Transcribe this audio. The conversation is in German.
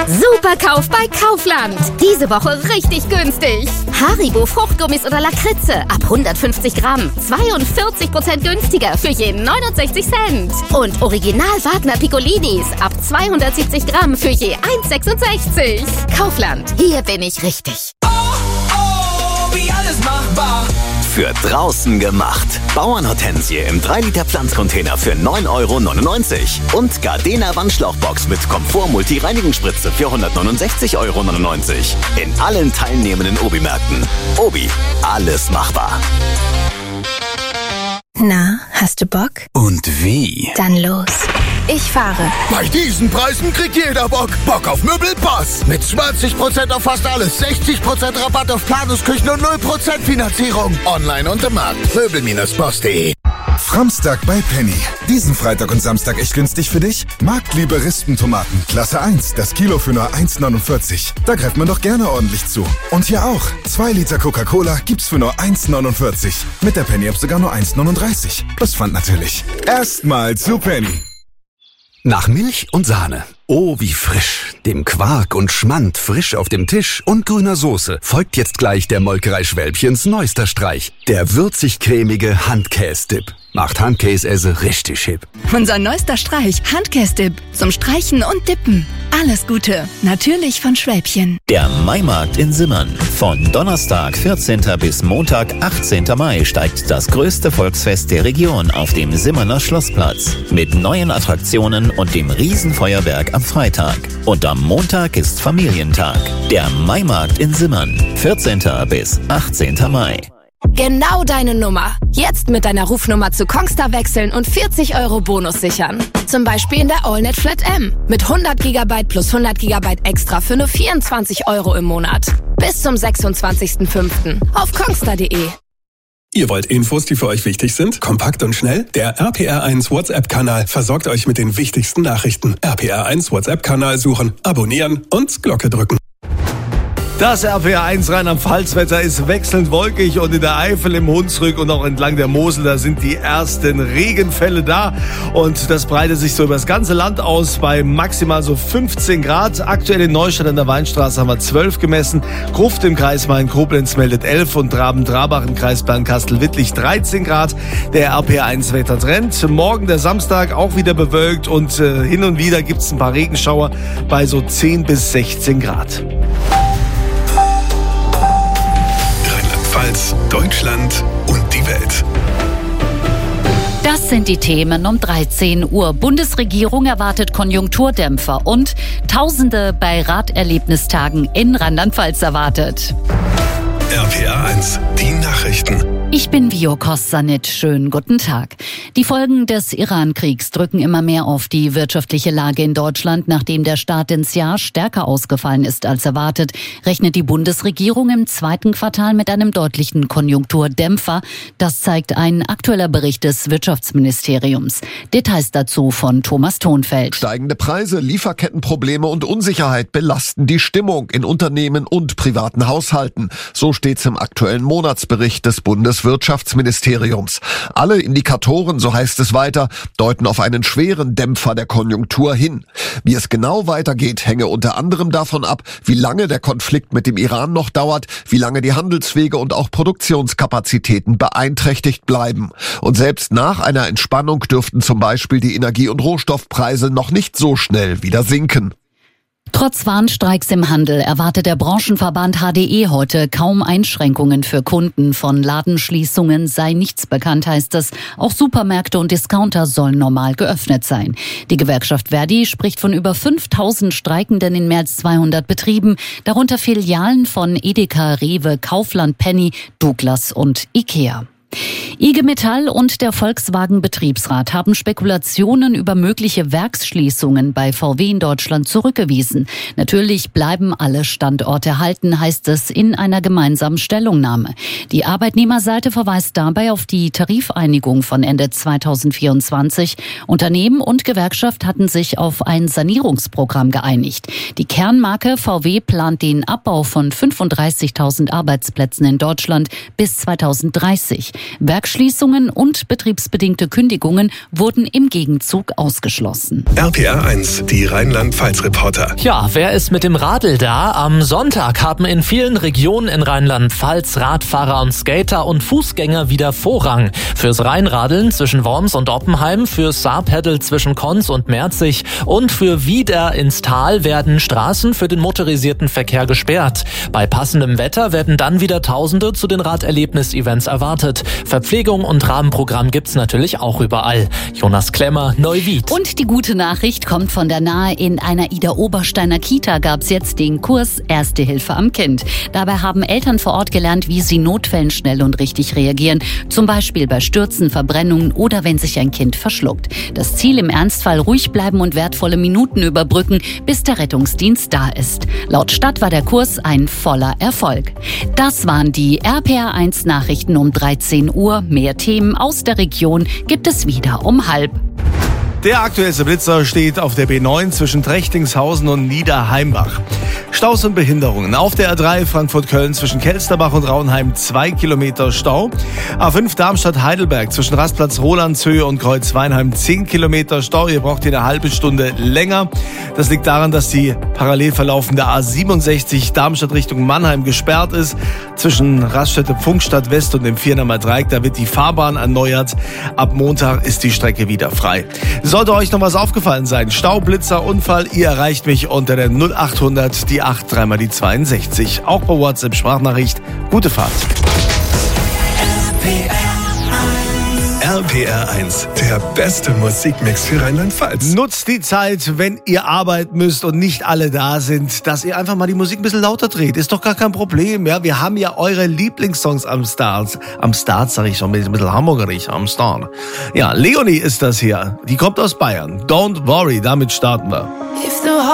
Superkauf bei Kaufland. Diese Woche richtig günstig. Haribo Fruchtgummis oder Lakritze ab 150 Gramm. 42% günstiger für je 69 Cent. Und Original Wagner Piccolinis ab 270 Gramm für je 1,66. Kaufland, hier bin ich richtig. Wie alles machbar. Für draußen gemacht. Bauernhortensie im 3-Liter Pflanzcontainer für 9,99 € und Gardena Wandschlauchbox mit Komfort-Multi-Reinigungsspritze für 169,99 € in allen teilnehmenden Obi-Märkten. Obi, alles machbar. Na, hast du Bock? Und wie? Dann los. Ich fahre. Bei diesen Preisen kriegt jeder Bock. Bock auf Möbelpass. Mit 20% auf fast alles, 60% Rabatt auf Planungsküchen und 0% Finanzierung. Online und im Markt. Möbel-boss.de. Framstag bei Penny. Diesen Freitag und Samstag echt günstig für dich? Marktliebe Rispentomaten, Klasse 1, das Kilo für nur 1,49. Da greift man doch gerne ordentlich zu. Und hier auch. 2 Liter Coca-Cola gibt's für nur 1,49. Mit der Penny-App sogar nur 1,39. Plus Pfand natürlich. Erstmal zu Penny. Nach Milch und Sahne. Oh, wie frisch. Dem Quark und Schmand frisch auf dem Tisch und grüner Soße folgt jetzt gleich der Molkerei Schwälbchens neuester Streich. Der würzig-cremige Handkäse-Dip. Macht Handkäse richtig hip. Unser neuester Streich, Handkäse-Dip. Zum Streichen und Dippen. Alles Gute. Natürlich von Schwälbchen. Der Maimarkt in Simmern. Von Donnerstag, 14. bis Montag, 18. Mai steigt das größte Volksfest der Region auf dem Simmerner Schlossplatz. Mit neuen Attraktionen und dem Riesenfeuerwerk am Freitag. Und am Montag ist Familientag. Der Maimarkt in Simmern. 14. bis 18. Mai. Genau deine Nummer. Jetzt mit deiner Rufnummer zu Kongstar wechseln und 40 € Bonus sichern. Zum Beispiel in der AllNet Flat M. Mit 100 GB plus 100 GB extra für nur 24 € im Monat. Bis zum 26.05. auf kongstar.de. Ihr wollt Infos, die für euch wichtig sind? Kompakt und schnell? Der RPR1 WhatsApp-Kanal versorgt euch mit den wichtigsten Nachrichten. RPR1 WhatsApp-Kanal suchen, abonnieren und Glocke drücken. Das RPR1 Rheinland-Pfalz-Wetter ist wechselnd wolkig und in der Eifel, im Hunsrück und auch entlang der Mosel, da sind die ersten Regenfälle da und das breitet sich so über das ganze Land aus bei maximal so 15 Grad. Aktuell in Neustadt an der Weinstraße haben wir 12 gemessen, Gruft im Kreis Main-Koblenz meldet 11 und Traben-Trabach im Kreis Bernkastel-Wittlich 13 Grad. Der RPR1-Wettertrend. Morgen der Samstag auch wieder bewölkt und hin und wieder gibt es ein paar Regenschauer bei so 10 bis 16 Grad. Deutschland und die Welt. Das sind die Themen um 13 Uhr. Bundesregierung erwartet Konjunkturdämpfer und Tausende bei Raderlebnistagen in Rheinland-Pfalz erwartet. RPR1, die Nachrichten. Ich bin Vio Kossanit. Schönen guten Tag. Die Folgen des Iran-Kriegs drücken immer mehr auf die wirtschaftliche Lage in Deutschland. Nachdem der Start ins Jahr stärker ausgefallen ist als erwartet, rechnet die Bundesregierung im zweiten Quartal mit einem deutlichen Konjunkturdämpfer. Das zeigt ein aktueller Bericht des Wirtschaftsministeriums. Details dazu von Thomas Thonfeld. Steigende Preise, Lieferkettenprobleme und Unsicherheit belasten die Stimmung in Unternehmen und privaten Haushalten. So steht's im aktuellen Monatsbericht des Bundeswirtschaftsministeriums. Alle Indikatoren, so heißt es weiter, deuten auf einen schweren Dämpfer der Konjunktur hin. Wie es genau weitergeht, hänge unter anderem davon ab, wie lange der Konflikt mit dem Iran noch dauert, wie lange die Handelswege und auch Produktionskapazitäten beeinträchtigt bleiben. Und selbst nach einer Entspannung dürften zum Beispiel die Energie- und Rohstoffpreise noch nicht so schnell wieder sinken. Trotz Warnstreiks im Handel erwartet der Branchenverband HDE heute kaum Einschränkungen für Kunden. Von Ladenschließungen sei nichts bekannt, heißt es. Auch Supermärkte und Discounter sollen normal geöffnet sein. Die Gewerkschaft Verdi spricht von über 5000 Streikenden in mehr als 200 Betrieben, darunter Filialen von Edeka, Rewe, Kaufland, Penny, Douglas und Ikea. IG Metall und der Volkswagen-Betriebsrat haben Spekulationen über mögliche Werksschließungen bei VW in Deutschland zurückgewiesen. Natürlich bleiben alle Standorte erhalten, heißt es in einer gemeinsamen Stellungnahme. Die Arbeitnehmerseite verweist dabei auf die Tarifeinigung von Ende 2024. Unternehmen und Gewerkschaft hatten sich auf ein Sanierungsprogramm geeinigt. Die Kernmarke VW plant den Abbau von 35.000 Arbeitsplätzen in Deutschland bis 2030. Werksschließungen und betriebsbedingte Kündigungen wurden im Gegenzug ausgeschlossen. RPR 1, die Rheinland-Pfalz-Reporter. Ja, wer ist mit dem Radl da? Am Sonntag haben in vielen Regionen in Rheinland-Pfalz Radfahrer und Skater und Fußgänger wieder Vorrang. Fürs Rheinradeln zwischen Worms und Oppenheim, fürs Saarpedal zwischen Konz und Merzig und für Wieder ins Tal werden Straßen für den motorisierten Verkehr gesperrt. Bei passendem Wetter werden dann wieder Tausende zu den Raderlebnis-Events erwartet. Verpflegung und Rahmenprogramm gibt's natürlich auch überall. Jonas Klemmer, Neuwied. Und die gute Nachricht kommt von der Nahe. In einer Ida-Obersteiner Kita gab's jetzt den Kurs Erste Hilfe am Kind. Dabei haben Eltern vor Ort gelernt, wie sie Notfällen schnell und richtig reagieren. Zum Beispiel bei Stürzen, Verbrennungen oder wenn sich ein Kind verschluckt. Das Ziel im Ernstfall: ruhig bleiben und wertvolle Minuten überbrücken, bis der Rettungsdienst da ist. Laut Stadt war der Kurs ein voller Erfolg. Das waren die RPR 1 Nachrichten um 13 Uhr. Mehr Themen aus der Region gibt es wieder um 12:30. Der aktuellste Blitzer steht auf der B9 zwischen Trechtingshausen und Niederheimbach. Staus und Behinderungen. Auf der A3 Frankfurt-Köln zwischen Kelsterbach und Raunheim 2 Kilometer Stau. A5 Darmstadt-Heidelberg zwischen Rastplatz Rolandshöhe und Kreuzweinheim 10 Kilometer Stau. Ihr braucht hier eine halbe Stunde länger. Das liegt daran, dass die parallel verlaufende A67 Darmstadt Richtung Mannheim gesperrt ist. Zwischen Raststätte Pfungstadt West und dem Viernheimer Dreieck, da wird die Fahrbahn erneuert. Ab Montag ist die Strecke wieder frei. Sollte euch noch was aufgefallen sein, Stau, Blitzer, Unfall, ihr erreicht mich unter der 0800 die 8 3 mal die 62. Auch per WhatsApp Sprachnachricht. Gute Fahrt. RPR 1, der beste Musikmix für Rheinland-Pfalz. Nutzt die Zeit, wenn ihr arbeiten müsst und nicht alle da sind, dass ihr einfach mal die Musik ein bisschen lauter dreht. Ist doch gar kein Problem. Ja, wir haben ja eure Lieblingssongs am Start. Am Start sage ich schon, ein bisschen hamburgerig, am Start. Ja, Leonie ist das hier. Die kommt aus Bayern. Don't worry, damit starten wir.